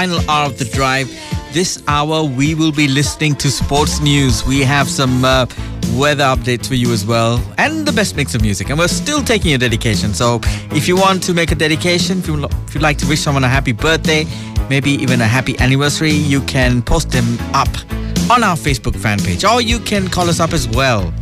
Final hour of the drive. This hour we will be listening to sports news. We have some weather updates for you as well, and the best mix of music. And we're still taking your dedication. So if you want to make a dedication, if you'd like to wish someone a happy birthday, maybe even a happy anniversary, you can post them up on our Facebook fan page, or you can call us up as well.